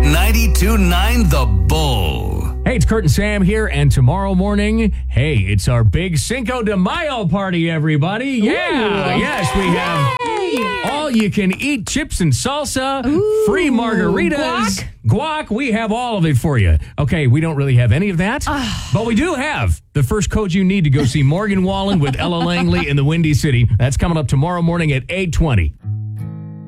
92.9 The Bull. Hey, it's Kurt and Sam here, and tomorrow morning, hey, it's our big Cinco de Mayo party, everybody. Yeah, yes, we have all-you-can-eat chips and salsa, free margaritas, guac. We have all of it for you. Okay, we don't really have any of that, but we do have the first code you need to go see Morgan Wallen with Ella Langley in the Windy City. That's coming up tomorrow morning at 8:20.